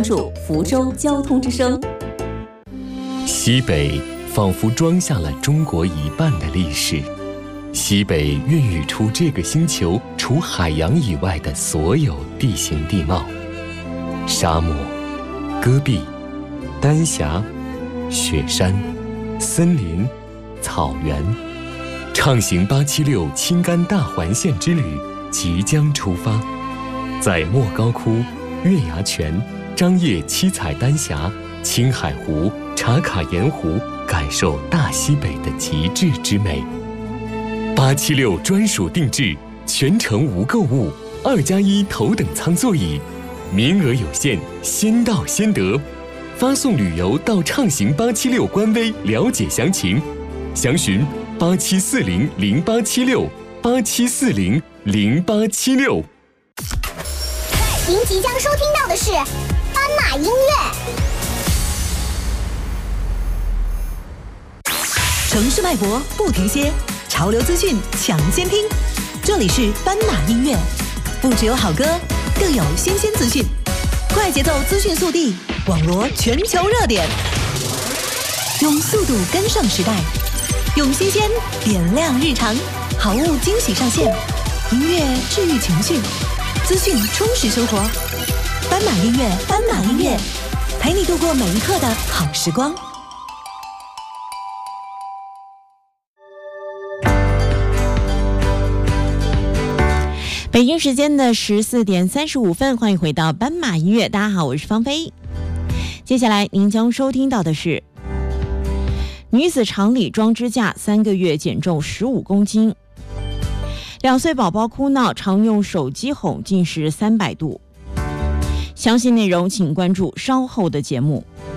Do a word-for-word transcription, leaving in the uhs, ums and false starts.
注福州交通之声。 西北仿佛装下了中国一半的历史，西北孕育出这个星球除海洋以外的所有地形地貌：沙漠、戈壁、丹霞、雪山、森林、草原。畅行八七六青甘大环线之旅即将出发，在莫高窟、月牙泉、张掖七彩丹霞、青海湖、茶卡盐湖感受大西北的极致之美。八七六专属定制，全程无购物，二加一头等舱座椅，名额有限，先到先得。发送旅游到畅行八七六官微了解详情，详询八七四零零八七六八七四零零八七六。 您即将收听到的是斑马音乐。 城市脉搏不停歇，潮流资讯抢先听。这里是斑马音乐，不只有好歌，更有新鲜资讯，快节奏资讯速递，网罗全球热点，用速度跟上时代，用新鲜点亮日常，好物惊喜上线，音乐治愈情绪，资讯充实生活。斑马音乐，斑马音乐，陪你度过每一刻的好时光。 北京时间的十四点三十五分，欢迎回到斑马音乐。大家好，我是芳菲。接下来您将收听到的是女子肠里装支架，三个月减重十五公斤。两岁宝宝哭闹，常用手机哄，近视三百度。详细内容请关注稍后的节目。